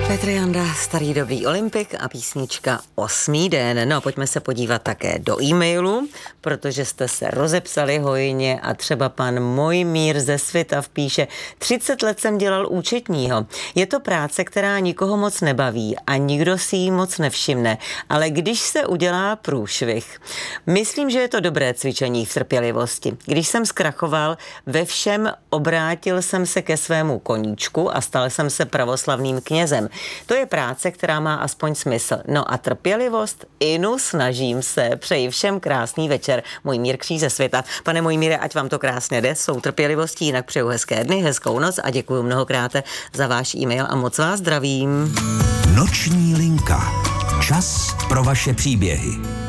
Petr Janda, starý dobrý olympik a písnička 8. den. No, pojďme se podívat také do e-mailu, protože jste se rozepsali hojně a třeba pan Mojmír ze Svitav píše: 30 let jsem dělal účetního. Je to práce, která nikoho moc nebaví a nikdo si ji moc nevšimne, ale když se udělá průšvih. Myslím, že je to dobré cvičení v trpělivosti. Když jsem zkrachoval ve všem, obrátil jsem se ke svému koníčku a stal jsem se pravoslavným knězem. To je práce, která má aspoň smysl. No a trpělivost? Inu, snažím se. Přeji všem krásný večer. Mojmír Kříž ze Světa. Pane Mojmíre, ať vám to krásně jde. S tou trpělivostí jinak přeju hezké dny, hezkou noc a děkuji mnohokrát za váš e-mail a moc vás zdravím. Noční linka. Čas pro vaše příběhy.